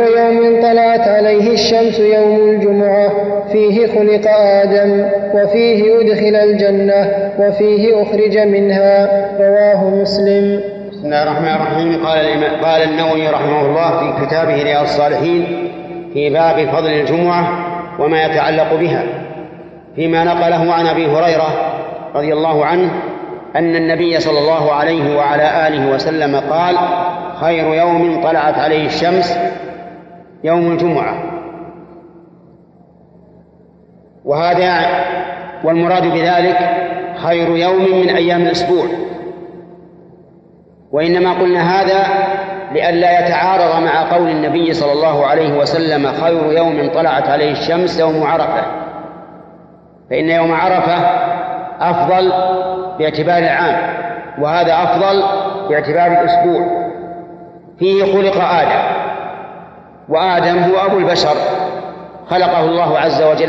يوم طلعت عليه الشمس يوم الجمعة فيه خلق آدم وفيه أدخل الجنة وفيه أخرج منها. رواه مسلم. بسم الله الرحمن الرحيم. قال النووي رحمه الله في كتابه رياض الصالحين في باب فضل الجمعة وما يتعلق بها، فيما نقله عن أبي هريرة رضي الله عنه أن النبي صلى الله عليه وعلى آله وسلم قال: خير يوم طلعت عليه الشمس يوم الجمعة. وهذا والمراد بذلك خير يوم من أيام الأسبوع، وإنما قلنا هذا لئلا يتعارض مع قول النبي صلى الله عليه وسلم: خير يوم طلعت عليه الشمس يوم عرفة، فإن يوم عرفة أفضل باعتبار العام، وهذا أفضل باعتبار الأسبوع. فيه خلق آدم، وآدم هو أبو البشر، خلقه الله عز وجل